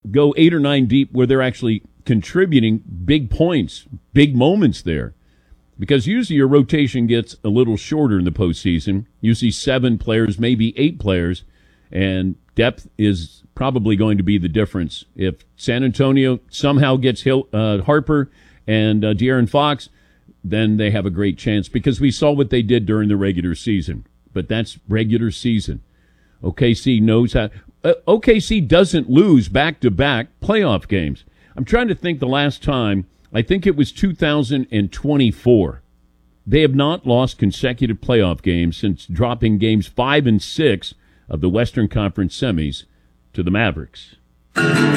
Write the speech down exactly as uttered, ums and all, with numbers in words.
go eight or nine deep where they're actually contributing big points, big moments there. Because usually your rotation gets a little shorter in the postseason. Usually seven players, maybe eight players, and depth is probably going to be the difference. If San Antonio somehow gets Hill, uh, Harper and uh, De'Aaron Fox, then they have a great chance because we saw what they did during the regular season. But that's regular season. O K C knows how. Uh, O K C doesn't lose back-to-back playoff games. I'm trying to think the last time. I think it was two thousand twenty-four. They have not lost consecutive playoff games since dropping games five and six of the Western Conference semis to the Mavericks.